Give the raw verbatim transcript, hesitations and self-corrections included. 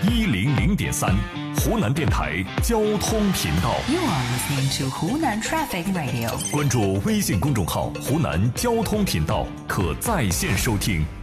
一零零点三，湖南电台交通频道。 You are listening to 湖南 Traffic Radio。 关注微信公众号“湖南交通频道”，可在线收听。